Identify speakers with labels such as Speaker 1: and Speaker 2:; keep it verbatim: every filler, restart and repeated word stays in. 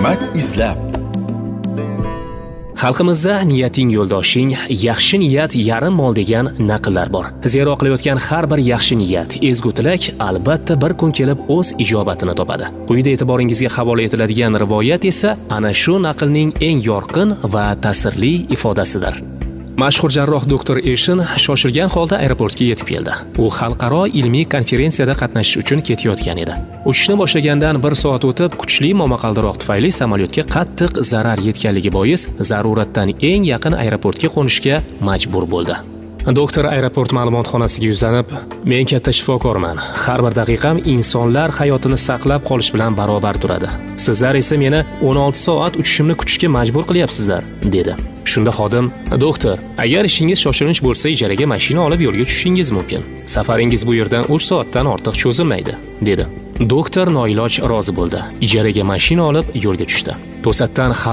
Speaker 1: Hikmat izlab.
Speaker 2: Xalqimizda niyating yo'ldoshing, yaxshi niyat yarim mol degan naqllar bor. Zero qilayotgan har bir yaxshi niyat, ezgu tilak albatta bir kun kelib o'z ijobatini topadi. Quyida e'tiboringizga havola etiladigan rivoyat esa ana shu naqlning eng yorqin va ta'sirli ifodasidir. Mashhur jarroh doktor Eshin shoshilgan holda aeroportga yetib keldi. U xalqaro ilmiy konferensiyada qatnashish uchun ketayotgan edi. Uchishni boshlagandan bir soat o'tib, kuchli momaqaldiroq tufayli samolyotga qattiq zarar yetganligi bois zaruratdan eng yaqin aeroportga qo'nishga majbur bo'ldi. Doktor aeroport ma'lumotxonasiga yuzlanib, "Men katta shifokorman. Har bir daqiqam insonlar hayotini saqlab qolish bilan barobar turadi. Sizlar esa meni o'n olti soat uchishimni kutishga majbur qilyapsizlar", dedi. Shunda xodim, "Doktor, agar ishingiz shoshilinch bo'lsa, ijaraga mashina olib yo'lga tushishingiz mumkin. Safaringiz bu yerdan uch soatdan ortiq cho'zilmaydi", dedi. Doktor noiloj rozi bo'ldi. Ijaraga mashina olib yo'lga tushdi. To'satdan